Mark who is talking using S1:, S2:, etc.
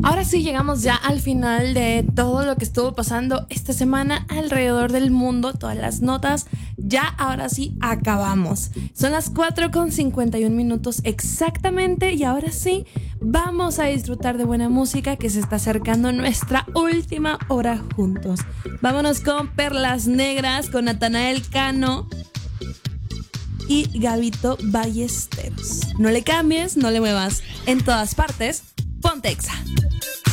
S1: Ahora sí llegamos ya al final de todo lo que estuvo pasando esta semana alrededor del mundo, todas las notas. Ya ahora sí acabamos. Son las 4:51 exactamente y ahora sí vamos a disfrutar de buena música que se está acercando nuestra última hora juntos. Vámonos con Perlas Negras, con Natanael Cano y Gabito Ballesteros. No le cambies, no le muevas. En todas partes, ponte Exa.